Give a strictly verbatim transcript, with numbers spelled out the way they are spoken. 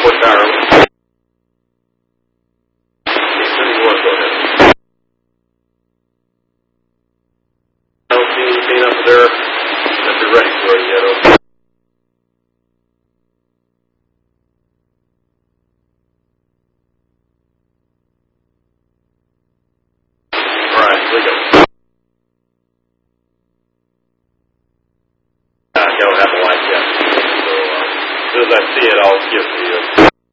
four tower. Sending one, go ahead. I don't see anything up there that they're ready for it yet. Okay. All right, we go. I don't have a light yet. So uh, as soon as I see it, I'll give the